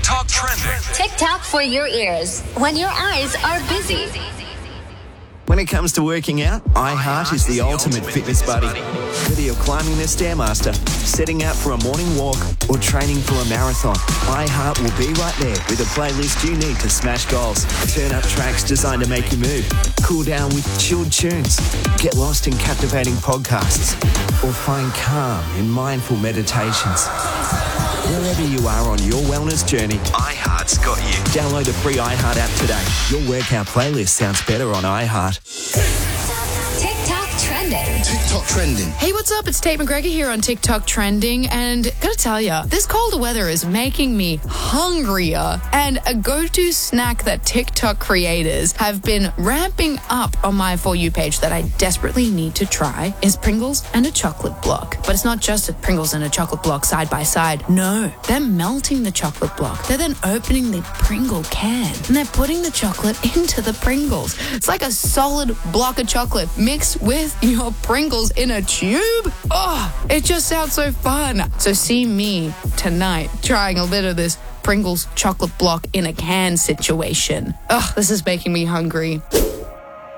TikTok trending. TikTok for your ears when your eyes are busy. When it comes to working out, iHeart is the ultimate fitness buddy. Whether you're climbing the Stairmaster, setting out for a morning walk, or training for a marathon, iHeart will be right there with a playlist you need to smash goals. Turn up tracks designed to make you move, cool down with chilled tunes, get lost in captivating podcasts, or find calm in mindful meditations. Wherever you are on your wellness journey, iHeart's got you. Download the free iHeart app today. Your workout playlist sounds better on iHeart. TikTok trending. TikTok trending. Hey, what's up? It's Tate McGregor here on TikTok Trending, and gotta tell ya, this colder weather is making me hungrier, and a go-to snack that TikTok creators have been ramping up on my For You page that I desperately need to try is Pringles and a chocolate block. But it's not just a Pringles and a chocolate block side by side. No, they're melting the chocolate block. They're then opening the Pringle can, and they're putting the chocolate into the Pringles. It's like a solid block of chocolate mixed with your Pringles in a tube. Oh, it just sounds so fun. So see me tonight trying a bit of this Pringles chocolate block in a can situation. Oh, this is making me hungry.